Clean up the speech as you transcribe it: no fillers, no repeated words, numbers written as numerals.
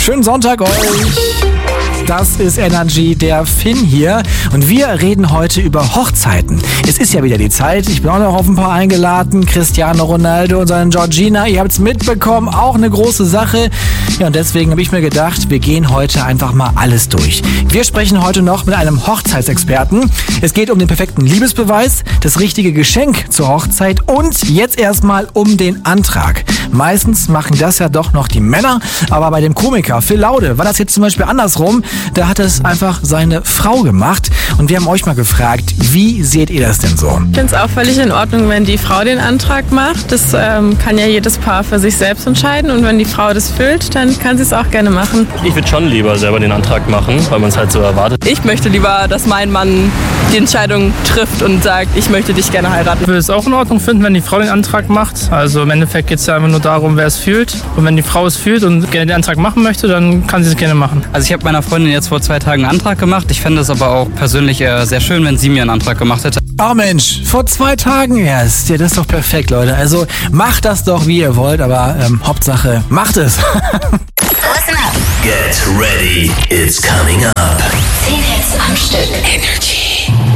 Schönen Sonntag euch. Das ist Energy, der Finn hier. Und wir reden heute über Hochzeiten. Es ist ja wieder die Zeit. Ich bin auch noch auf ein paar eingeladen. Cristiano Ronaldo und seine Georgina. Ihr habt es mitbekommen. Auch eine große Sache. Ja, und deswegen habe ich mir gedacht, wir gehen heute einfach mal alles durch. Wir sprechen heute noch mit einem Hochzeitsexperten. Es geht um den perfekten Liebesbeweis, das richtige Geschenk zur Hochzeit und jetzt erstmal um den Antrag. Meistens machen das ja doch noch die Männer, aber bei dem Komiker Phil Laude war das jetzt zum Beispiel andersrum. Da hat es einfach seine Frau gemacht und wir haben euch mal gefragt, wie seht ihr das denn so? Ich finde es auch völlig in Ordnung, wenn die Frau den Antrag macht. Das kann ja jedes Paar für sich selbst entscheiden und wenn die Frau das füllt, dann kann sie es auch gerne machen. Ich würde schon lieber selber den Antrag machen, weil man es halt so erwartet. Ich möchte lieber, dass mein Mann die Entscheidung trifft und sagt, ich möchte dich gerne heiraten. Ich würde es auch in Ordnung finden, wenn die Frau den Antrag macht. Also im Endeffekt geht es ja einfach nur darum, wer es fühlt. Und wenn die Frau es fühlt und gerne den Antrag machen möchte, dann kann sie es gerne machen. Also ich habe meiner Freundin jetzt vor 2 Tagen einen Antrag gemacht. Ich fände es aber auch persönlich sehr schön, wenn sie mir einen Antrag gemacht hätte. Oh Mensch, vor 2 Tagen erst. Ja, das ist doch perfekt, Leute. Also macht das doch, wie ihr wollt, aber Hauptsache, macht es. Listen up. Get ready. It's coming up. 10 Hits am Stück. Energy.